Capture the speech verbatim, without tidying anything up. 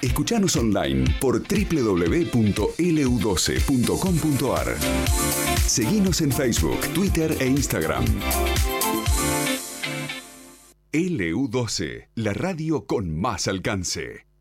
Escuchanos online por doble u doble u doble u punto ele u doce punto com punto ar. Seguinos en Facebook, Twitter e Instagram. L U doce, la radio con más alcance.